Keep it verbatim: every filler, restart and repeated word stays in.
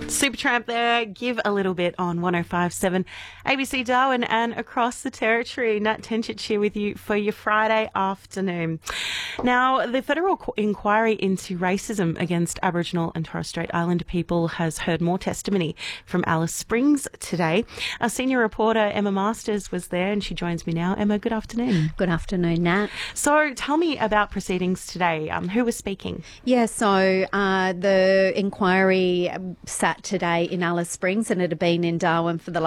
Supertramp there, Give a Little Bit on one oh five point seven A B C Darwin and across the territory. Nat Tenchich here with you for your Friday afternoon. Now, the federal inquiry into racism against Aboriginal and Torres Strait Islander people has heard more testimony from Alice Springs today. Our senior reporter Emma Masters was there and she joins me now. Emma, good afternoon. Good afternoon, Nat. So tell me about proceedings today. Um, who was speaking? Yeah, so uh, the inquiry sat today in Alice Springs and it had been in Darwin for the